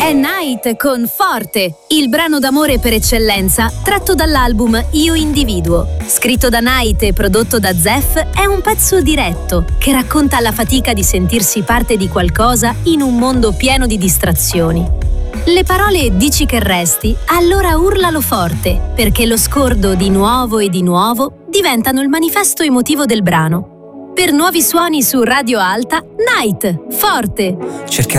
È Night con Forte, il brano d'amore per eccellenza tratto dall'album Io Individuo. Scritto da Night e prodotto da Zef, è un pezzo diretto che racconta la fatica di sentirsi parte di qualcosa in un mondo pieno di distrazioni. Le parole "dici che resti", allora urlalo forte, perché lo scordo di nuovo e di nuovo diventano il manifesto emotivo del brano. Per nuovi suoni su Radio Alta, Night, Forte.